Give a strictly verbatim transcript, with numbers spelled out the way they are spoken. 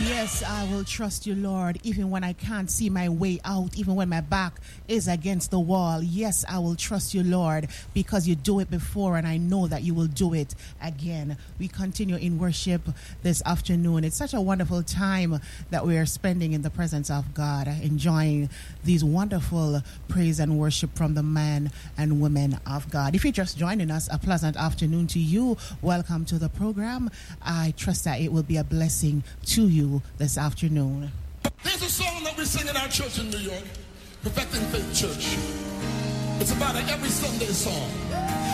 Yes, I will trust you, Lord, even when I can't see my way out, even when my back is against the wall. Yes, I will trust you, Lord, because you do it before and I know that you will do it again. We continue in worship this afternoon. It's such a wonderful time that we are spending in the presence of God, enjoying these wonderful praise and worship from the men and women of God. If you're just joining us, a pleasant afternoon to you. Welcome to the program. I trust that it will be a blessing to you this afternoon. There's a song that we sing in our church in New York, Perfecting Faith Church. It's about an every Sunday song.